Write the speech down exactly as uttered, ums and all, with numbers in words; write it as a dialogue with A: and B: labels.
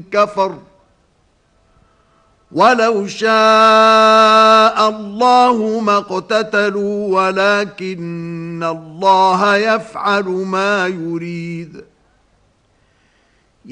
A: كفر ولو شاء الله ما اقتتلوا ولكن الله يفعل ما يريد